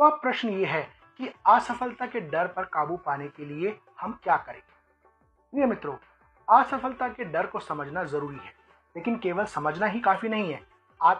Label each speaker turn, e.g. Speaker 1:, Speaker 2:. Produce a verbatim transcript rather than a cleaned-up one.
Speaker 1: तो अब प्रश्न ये है कि असफलता के डर पर काबू पाने के लिए हम क्या करेंगे। ये मित्रों, असफलता के डर को समझना जरूरी है, लेकिन केवल समझना ही काफी नहीं है,